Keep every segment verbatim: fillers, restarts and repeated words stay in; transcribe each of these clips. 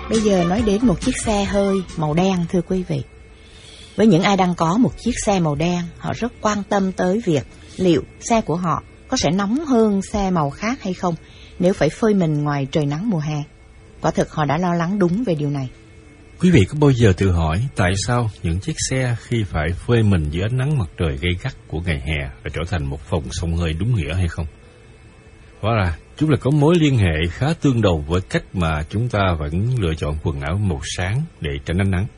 Bây giờ nói đến một chiếc xe hơi màu đen, thưa quý vị. Với những ai đang có một chiếc xe màu đen, họ rất quan tâm tới việc liệu xe của họ có sẽ nóng hơn xe màu khác hay không nếu phải phơi mình ngoài trời nắng mùa hè. Quả thực họ đã lo lắng đúng về điều này. Quý vị có bao giờ tự hỏi tại sao những chiếc xe khi phải phơi mình dưới ánh nắng mặt trời gay gắt của ngày hè lại trở thành một phòng xông hơi đúng nghĩa hay không? Hóa ra, chúng là có mối liên hệ khá tương đồng với cách mà chúng ta vẫn lựa chọn quần áo màu sáng để tránh ánh nắng.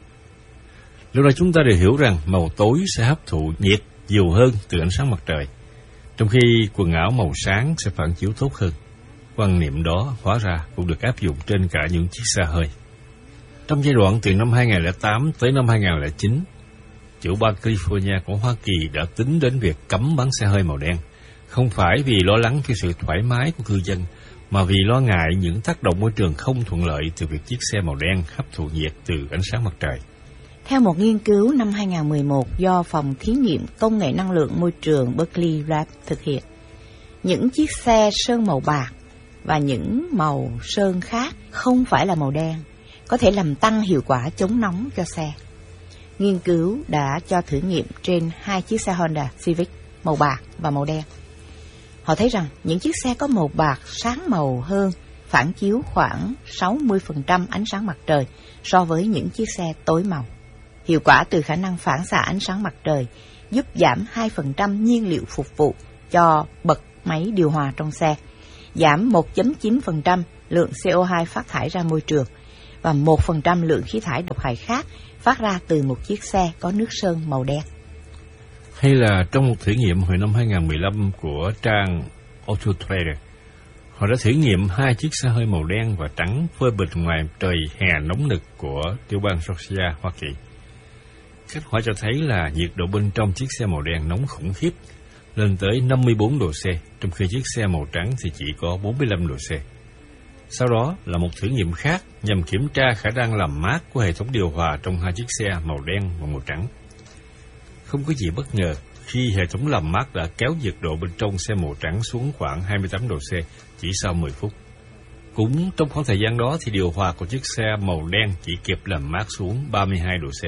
Lúc đó chúng ta đều hiểu rằng màu tối sẽ hấp thụ nhiệt nhiều hơn từ ánh sáng mặt trời, trong khi quần áo màu sáng sẽ phản chiếu tốt hơn. Quan niệm đó hóa ra cũng được áp dụng trên cả những chiếc xe hơi. Trong giai đoạn từ năm hai nghìn không trăm lẻ tám tới năm hai nghìn không trăm lẻ chín, chủ bang California của Hoa Kỳ đã tính đến việc cấm bán xe hơi màu đen, không phải vì lo lắng cho sự thoải mái của cư dân, mà vì lo ngại những tác động môi trường không thuận lợi từ việc chiếc xe màu đen hấp thụ nhiệt từ ánh sáng mặt trời. Theo một nghiên cứu năm hai nghìn không trăm mười một do Phòng Thí nghiệm Công nghệ Năng lượng Môi trường Berkeley Lab thực hiện, những chiếc xe sơn màu bạc và những màu sơn khác không phải là màu đen có thể làm tăng hiệu quả chống nóng cho xe. Nghiên cứu đã cho thử nghiệm trên hai chiếc xe Honda Civic màu bạc và màu đen. Họ thấy rằng những chiếc xe có màu bạc sáng màu hơn phản chiếu khoảng sáu mươi phần trăm ánh sáng mặt trời so với những chiếc xe tối màu. Hiệu quả từ khả năng phản xạ ánh sáng mặt trời giúp giảm hai phần trăm nhiên liệu phục vụ cho bật máy điều hòa trong xe, giảm một phẩy chín phần trăm lượng xê o hai phát thải ra môi trường và một phần trăm lượng khí thải độc hại khác phát ra từ một chiếc xe có nước sơn màu đen. Hay là trong một thử nghiệm hồi năm hai nghìn không trăm mười lăm của trang Auto Trader, họ đã thử nghiệm hai chiếc xe hơi màu đen và trắng phơi bệt ngoài trời hè nóng nực của tiểu bang Georgia, Hoa Kỳ. Kết quả cho thấy là nhiệt độ bên trong chiếc xe màu đen nóng khủng khiếp, lên tới năm mươi bốn độ C, trong khi chiếc xe màu trắng thì chỉ có bốn mươi lăm độ C. Sau đó là một thử nghiệm khác nhằm kiểm tra khả năng làm mát của hệ thống điều hòa trong hai chiếc xe màu đen và màu trắng. Không có gì bất ngờ khi hệ thống làm mát đã kéo nhiệt độ bên trong xe màu trắng xuống khoảng hai mươi tám độ C chỉ sau mười phút. Cũng trong khoảng thời gian đó thì điều hòa của chiếc xe màu đen chỉ kịp làm mát xuống ba mươi hai độ C.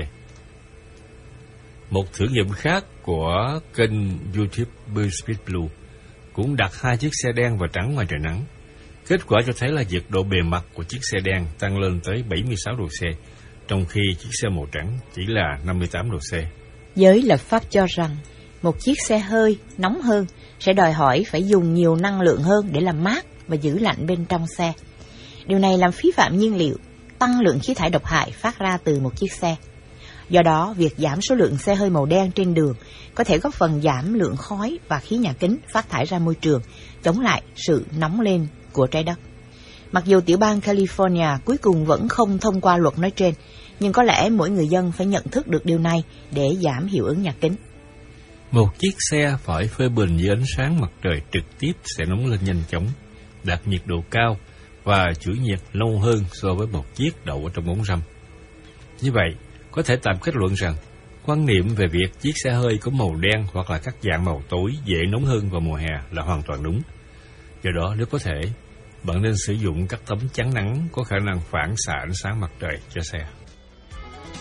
Một thử nghiệm khác của kênh YouTube Speed Blue cũng đặt hai chiếc xe đen và trắng ngoài trời nắng. Kết quả cho thấy là nhiệt độ bề mặt của chiếc xe đen tăng lên tới bảy mươi sáu độ C, trong khi chiếc xe màu trắng chỉ là năm mươi tám độ C. Giới lập pháp cho rằng một chiếc xe hơi nóng hơn sẽ đòi hỏi phải dùng nhiều năng lượng hơn để làm mát và giữ lạnh bên trong xe. Điều này làm phí phạm nhiên liệu, tăng lượng khí thải độc hại phát ra từ một chiếc xe. Do đó, việc giảm số lượng xe hơi màu đen trên đường có thể góp phần giảm lượng khói và khí nhà kính phát thải ra môi trường, chống lại sự nóng lên của trái đất. Mặc dù tiểu bang California cuối cùng vẫn không thông qua luật nói trên, nhưng có lẽ mỗi người dân phải nhận thức được điều này để giảm hiệu ứng nhà kính. Một chiếc xe phải phơi bền dưới ánh sáng mặt trời trực tiếp sẽ nóng lên nhanh chóng, đạt nhiệt độ cao và giữ nhiệt lâu hơn so với một chiếc đậu ở trong bóng râm. Như vậy, có thể tạm kết luận rằng quan niệm về việc chiếc xe hơi có màu đen hoặc là các dạng màu tối dễ nóng hơn vào mùa hè là hoàn toàn đúng. Do đó, nếu có thể, bạn nên sử dụng các tấm chắn nắng có khả năng phản xạ ánh sáng mặt trời cho xe.